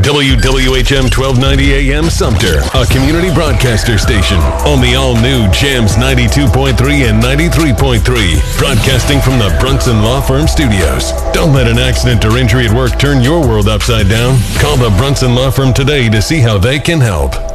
WWHM 1290 AM Sumter, a community broadcaster station on the all-new Jams 92.3 and 93.3, broadcasting from the Brunson Law Firm Studios. Don't let an accident or injury at work turn your world upside down. Call the Brunson Law Firm today to see how they can help.